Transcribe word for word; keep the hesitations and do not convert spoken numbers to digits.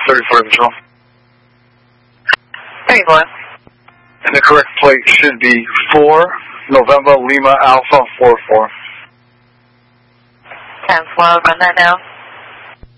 thirty-four Visual. Hey, Glenn. And the correct plate should be four November Lima Alpha four four. ten four, run that now.